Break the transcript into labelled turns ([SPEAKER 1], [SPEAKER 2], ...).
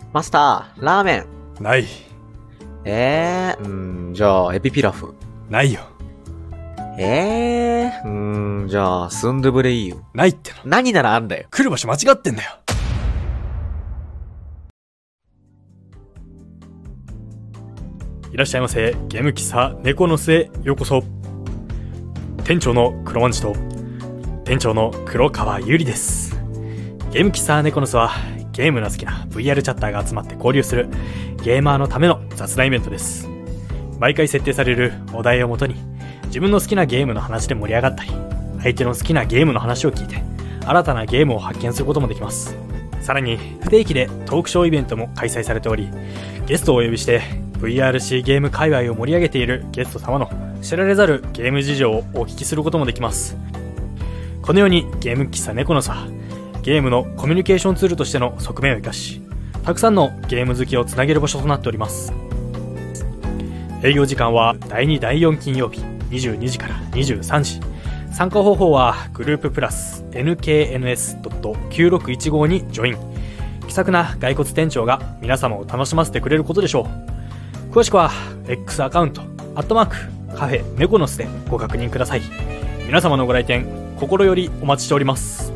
[SPEAKER 1] マスター、ラーメン。
[SPEAKER 2] ない。
[SPEAKER 1] じゃあ、エビピラフ。
[SPEAKER 2] ないよ。
[SPEAKER 1] じゃあ、スンドゥブレイユ。
[SPEAKER 2] ないっての。
[SPEAKER 1] 何ならあんだよ。
[SPEAKER 2] 来る場所間違ってんだよ。いらっしゃいませ。ゲーム喫茶猫の巣へようこそ。店長の黒まんじと店長の黒川ゆりです。ゲーム喫茶猫の巣はゲームの好きな VR チャッターが集まって交流するゲーマーのための雑談イベントです。毎回設定されるお題をもとに自分の好きなゲームの話で盛り上がったり、相手の好きなゲームの話を聞いて新たなゲームを発見することもできます。さらに不定期でトークショーイベントも開催されており、ゲストをお呼びして VRC ゲーム界隈を盛り上げているゲスト様の知られざるゲーム事情をお聞きすることもできます。このようにゲーム喫茶猫のさ、ゲームのコミュニケーションツールとしての側面を生かし、たくさんのゲーム好きをつなげる場所となっております。営業時間は第2第4金曜日22時から23時。参加方法はグループプラス nkns.9615 にジョイン。気さくな骸骨店長が皆様を楽しませてくれることでしょう。詳しくは X アカウントカフェ猫の巣でご確認ください。皆様のご来店心よりお待ちしております。